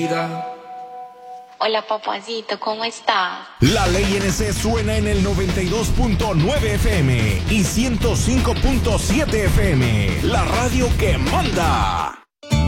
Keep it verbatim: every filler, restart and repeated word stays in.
vida. Hola, papacito, ¿cómo estás? La Ley N C suena en el noventa y dos punto nueve F M y ciento cinco punto siete F M. La radio que manda.